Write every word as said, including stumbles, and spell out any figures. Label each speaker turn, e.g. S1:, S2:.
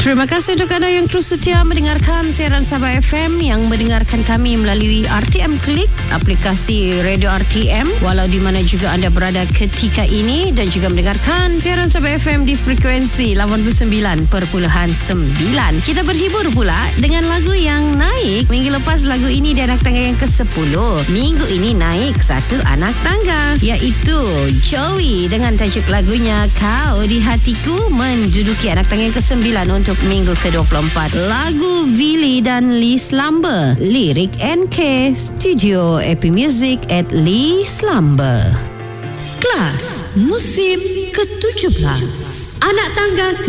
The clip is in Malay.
S1: Terima kasih untuk anda yang terus setia mendengarkan siaran Sabah F M, yang mendengarkan kami melalui R T M Klik, aplikasi Radio R T M, walau di mana juga anda berada ketika ini, dan juga mendengarkan siaran Sabah F M di frekuensi lapan puluh sembilan perpuluhan sembilan. Kita berhibur pula dengan lagu yang naik. Minggu lepas lagu ini di anak tangga yang ke sepuluh. Minggu ini naik satu anak tangga, iaitu Joey dengan tajuk lagunya Kau di Hatiku, menduduki anak tangga yang ke sembilan untuk minggu ke dua puluh empat. Lagu Willy dan Lee Slumber, lirik N K, studio Epi Music at Lee Slumber. Kelas musim ke tujuh belas, anak tangga